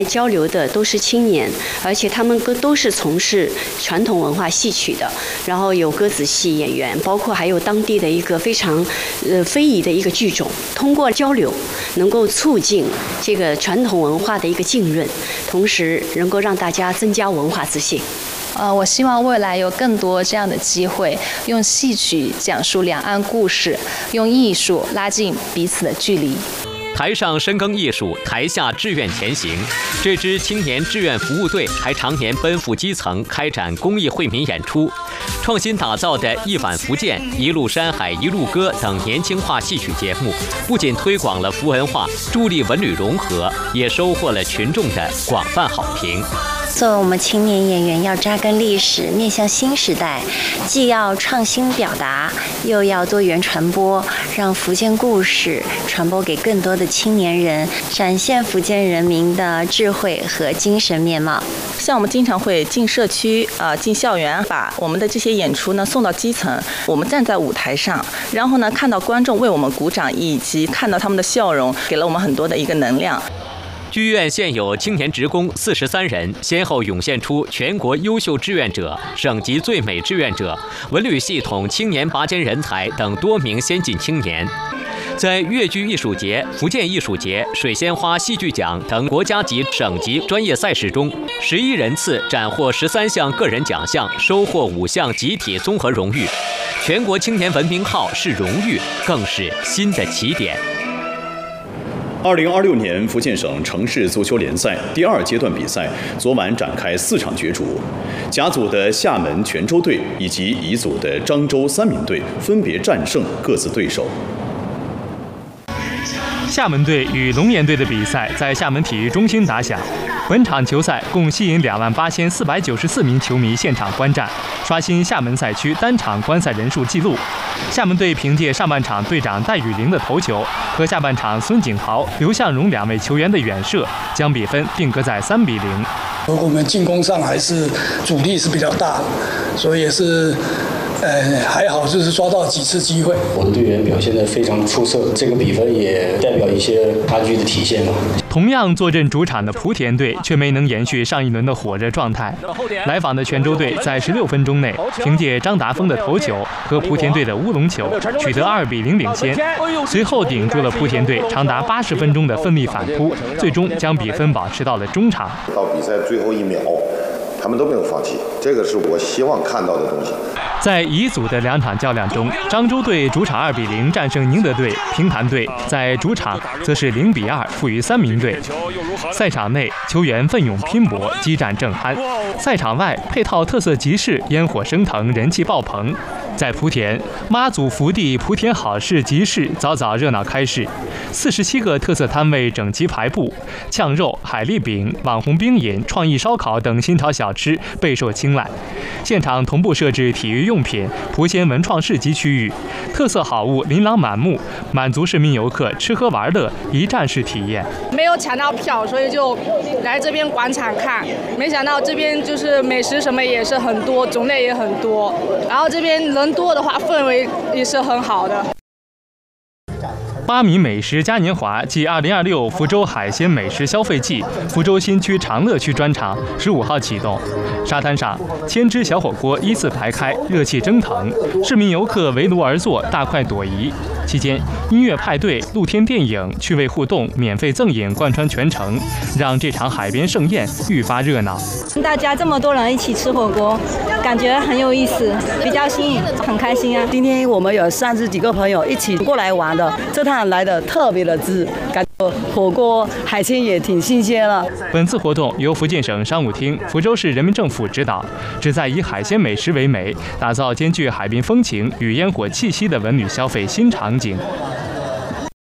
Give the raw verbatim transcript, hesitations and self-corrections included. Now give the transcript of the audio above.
交流的都是青年，而且他们都是从事传统文化戏曲的，然后有歌子戏演员，包括还有当地的一个非常呃非遗的一个剧种。通过交流，能够促进这个传统文化的一个浸润，同时能够让大家增加文化自信。 呃，我希望未来有更多这样的机会，用戏曲讲述两岸故事，用艺术拉近彼此的距离。 台上深耕艺术，台下志愿前行。这支青年志愿服务队还常年奔赴基层，开展公益惠民演出。创新打造的《一反福建》《一路山海一路歌》等年轻化戏曲节目，不仅推广了福文化，助力文旅融合，也收获了群众的广泛好评。 作为我们青年演员，要扎根历史，面向新时代，既要创新表达，又要多元传播，让福建故事传播给更多的青年人，展现福建人民的智慧和精神面貌。 像我们经常会进社区、呃进校园，把我们的这些演出呢送到基层。我们站在舞台上，然后呢看到观众为我们鼓掌，以及看到他们的笑容，给了我们很多的一个能量。 剧院现有青年职工四十三人，先后涌现出全国优秀志愿者、省级最美志愿者、文旅系统青年拔尖人才等多名先进青年。在粤剧艺术节、福建艺术节、水仙花戏剧奖等国家级、省级专业赛事中，十一人次斩获十三项个人奖项，收获五项集体综合荣誉。全国青年文明号是荣誉，更是新的起点。 二零二六年福建省城市足球联赛第二阶段比赛昨晚展开四场角逐，甲组的厦门泉州队以及乙组的漳州三明队分别战胜各自对手。 厦门队与龙岩队的比赛在厦门体育中心打响。本场球赛共吸引两万八千四百九十四名球迷现场观战，刷新厦门赛区单场观赛人数纪录。厦门队凭借上半场队长戴雨林的头球和下半场孙景豪、刘向荣两位球员的远射，将比分定格在三比零。 我们进攻上还是阻力是比较大的，所以也是。呃，还好，就是抓到几次机会。 我的队员表现得非常出色，这个比分也代表一些差距的体现吧。 同样坐镇主场的莆田队却没能延续上一轮的火热状态。来访的泉州队在十六分钟内，凭借张达峰的头球和莆田队的乌龙球，取得二比零领先。随后顶住了莆田队长达八十分钟的奋力反扑，最终将比分保持到了中场。 到比赛最后一秒，他们都没有放弃，这个是我希望看到的东西。 在乙组的两场较量中，漳州队主场二比零战胜宁德队，平潭队在主场则是零比二负于三明队。赛场内，球员奋勇拼搏，激战正酣；赛场外，配套特色集市烟火升腾，人气爆棚。在莆田，妈祖福地莆田好市集市早早热闹开市，四十七个特色摊位整齐排布，炝肉、海蛎饼、网红冰饮、创意烧烤等新潮小吃备受青睐。现场同步设置体育用品、莆仙文创市集区域，特色好物琳琅满目，满足市民游客吃喝玩乐一站式体验。 没有抢到票，所以就来这边广场看，没想到这边就是美食什么也是很多，种类也很多，然后这边人多的话，氛围也是很好的。 八米美食嘉年华暨二零二六福州海鲜美食消费季福州新区长乐区专场十五号启动，沙滩上千只小火锅依次排开，热气蒸腾，市民游客围炉而坐，大快朵颐。期间，音乐派对、露天电影、趣味互动、免费赠饮贯穿全程，让这场海边盛宴愈发热闹。 大家这么多人一起吃火锅，感觉很有意思，比较新颖，很开心啊！ 今天我们有三十几个朋友一起过来玩的，这趟来的特别的滋，感觉火锅、海鲜也挺新鲜了。 本次活动由福建省商务厅、福州市人民政府指导，旨在以海鲜美食为美，打造兼具海滨风情与烟火气息的文旅消费新场景。